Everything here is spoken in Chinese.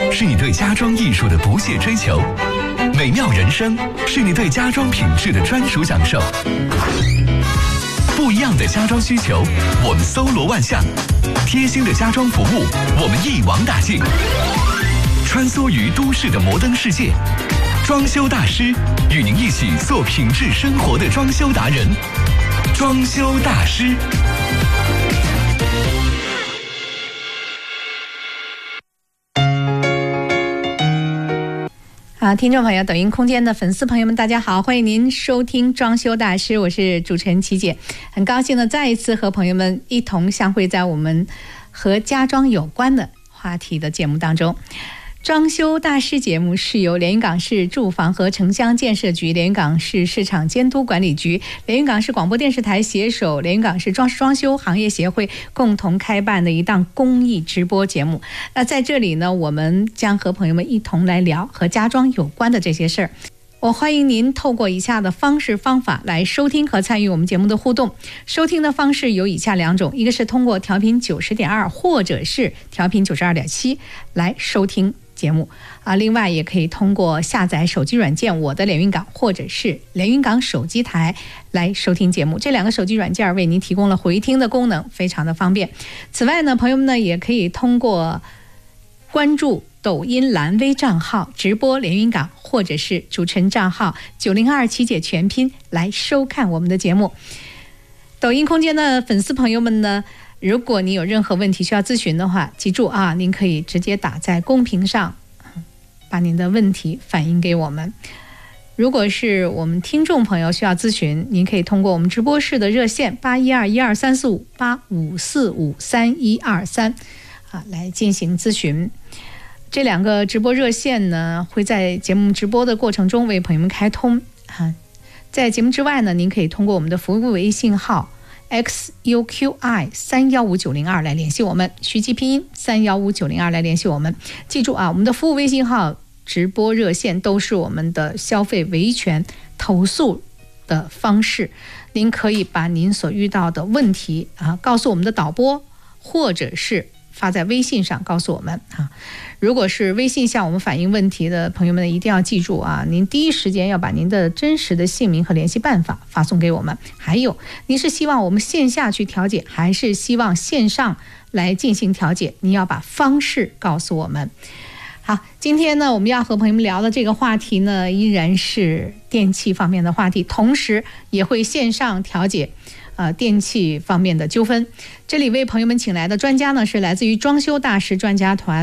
是你对家装艺术的不懈追求；美妙人生是你对家装品质的专属享受。不一样的家装需求，我们搜罗万象；贴心的家装服务，我们一网打尽。穿梭于都市的摩登世界，装修大师与您一起做品质生活的装修达人。装修大师。 好，听众朋友，抖音空间的粉丝朋友们，大家好，欢迎您收听装修大师，我是主持人琪姐，很高兴呢再一次和朋友们一同相会在我们和家装有关的话题的节目当中。装修大师节目是由连云港市住房和城乡建设局、连云港市市场监督管理局、连云港市广播电视台携手连云港市装修行业协会共同开办的一档公益直播节目。那在这里呢，我们将和朋友们一同来聊和家装有关的这些事儿。我欢迎您透过以下的方法来收听和参与我们节目的互动。收听的方式有以下两种，一个是通过调频90.2或者是调频92.7来收听节目啊，另外也可以通过下载手机软件我的连云港或者是连云港手机台来收听节目。这两个手机软件为您提供了回听的功能，非常的方便。此外呢，朋友们呢也可以通过关注抖音蓝微账号直播连云港，或者是主持人账号902琪姐全拼来收看我们的节目。抖音空间的粉丝朋友们呢，如果你有任何问题需要咨询的话，记住啊，您可以直接打在公屏上，把您的问题反映给我们。如果是我们听众朋友需要咨询，您可以通过我们直播室的热线812-12345 85453-123来进行咨询。这两个直播热线呢，会在节目直播的过程中为朋友们开通。在节目之外呢，您可以通过我们的服务微信号XUQI315902来联系我们，虚记拼音315902来联系我们。记住啊，我们的服务微信号、直播热线都是我们的消费维权投诉的方式。您可以把您所遇到的问题告诉我们的导播，或者是发在微信上告诉我们啊。如果是微信向我们反映问题的朋友们，一定要记住啊，您第一时间要把您的真实的姓名和联系办法发送给我们。还有，您是希望我们线下去调解，还是希望线上来进行调解？您要把方式告诉我们。好，今天呢，我们要和朋友们聊的这个话题呢，依然是电器方面的话题，同时也会线上调解电器方面的纠纷。这里为朋友们请来的专家呢，是来自于装修大师专家团